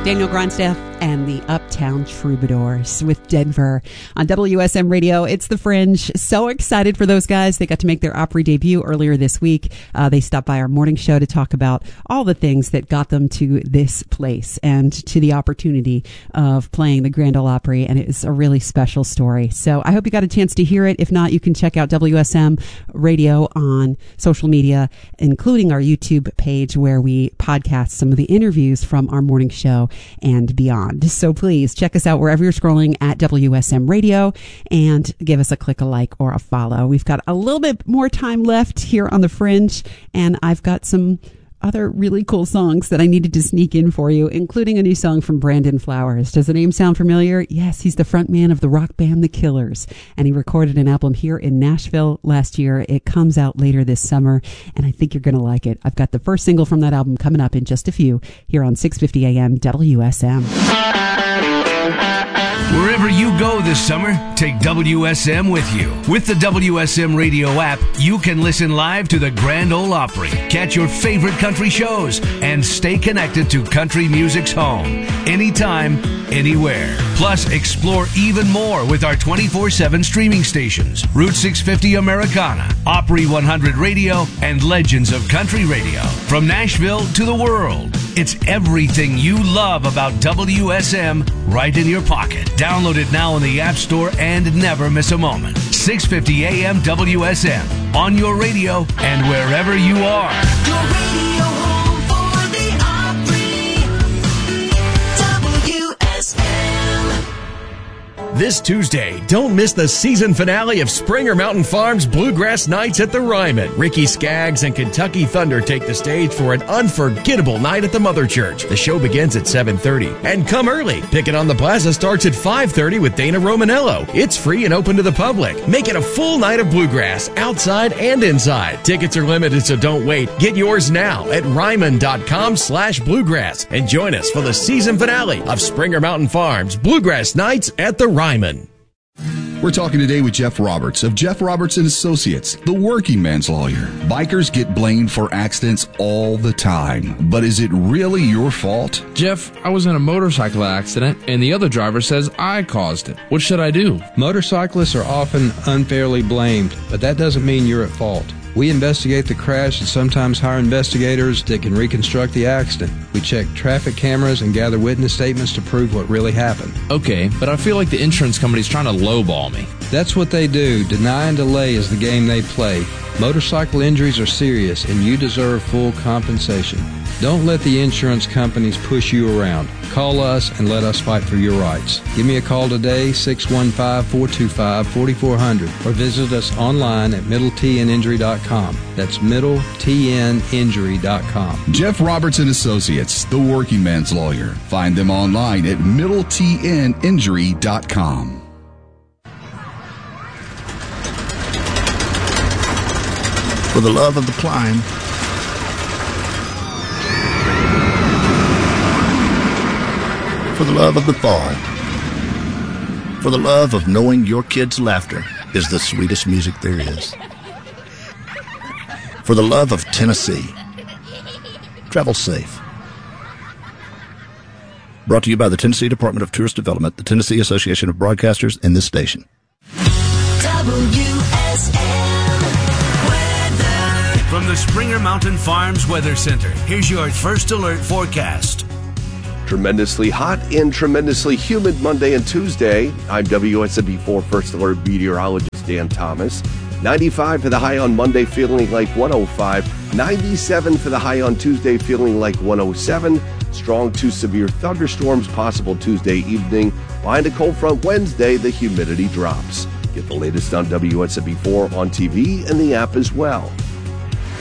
Daniel Grindstaff and the Uptown Troubadours with Denver on WSM Radio. It's The Fringe. So excited for those guys. They got to make their Opry debut earlier this week. They stopped by our morning show to talk about all the things that got them to this place and to the opportunity of playing the Grand Ole Opry. And it's a really special story. So I hope you got a chance to hear it. If not, you can check out WSM Radio on social media, including our YouTube page where we podcast some of the interviews from our morning show and beyond. So please check us out wherever you're scrolling at WSM Radio and give us a click, a like, or a follow. We've got a little bit more time left here on The Fringe, and I've got some other really cool songs that I needed to sneak in for you, including a new song from Brandon Flowers. Does the name sound familiar? Yes, he's the front man of the rock band The Killers, and he recorded an album here in Nashville last year. It comes out later this summer, and I think you're going to like it. I've got the first single from that album coming up in just a few here on 650 AM WSM. Wherever you go this summer, take WSM with you. With the WSM Radio app, you can listen live to the Grand Ole Opry, catch your favorite country shows, and stay connected to country music's home. Anytime, anywhere. Plus, explore even more with our 24/7 streaming stations, Route 650 Americana, Opry 100 Radio, and Legends of Country Radio. From Nashville to the world, it's everything you love about WSM right in your pocket. Download it now in the App Store and never miss a moment. 650 AM WSM, on your radio and wherever you are. Your radio home for the Opry. WSM. This Tuesday, don't miss the season finale of Springer Mountain Farms Bluegrass Nights at the Ryman. Ricky Skaggs and Kentucky Thunder take the stage for an unforgettable night at the Mother Church. The show begins at 7:30. And come early. Pickin' on the Plaza starts at 5:30 with Dana Romanello. It's free and open to the public. Make it a full night of bluegrass, outside and inside. Tickets are limited, so don't wait. Get yours now at ryman.com/bluegrass and join us for the season finale of Springer Mountain Farms Bluegrass Nights at the Ryman. We're talking today with Jeff Roberts of Jeff Roberts & Associates, the working man's lawyer. Bikers get blamed for accidents all the time, but is it really your fault? Jeff, I was in a motorcycle accident, and the other driver says I caused it. What should I do? Motorcyclists are often unfairly blamed, but that doesn't mean you're at fault. We investigate the crash and sometimes hire investigators that can reconstruct the accident. We check traffic cameras and gather witness statements to prove what really happened. Okay, but I feel like the insurance company's trying to lowball me. That's what they do. Deny and delay is the game they play. Motorcycle injuries are serious, and you deserve full compensation. Don't let the insurance companies push you around. Call us and let us fight for your rights. Give me a call today, 615-425-4400, or visit us online at middletninjury.com. That's middletninjury.com. Jeff Roberts & Associates, the working man's lawyer. Find them online at middletninjury.com. For the love of the climb, for the love of the fall, for the love of knowing your kids' laughter is the sweetest music there is, for the love of Tennessee. Travel safe. Brought to you by the Tennessee Department of Tourist Development, the Tennessee Association of Broadcasters, and this station. From the Springer Mountain Farms Weather Center, here's your first alert forecast. Tremendously hot and tremendously humid Monday and Tuesday. I'm WSMB4 First Alert meteorologist Dan Thomas. 95 for the high on Monday, feeling like 105. 97 for the high on Tuesday, feeling like 107. Strong to severe thunderstorms possible Tuesday evening. Behind a cold front Wednesday, the humidity drops. Get the latest on WSMB4 on TV and the app as well.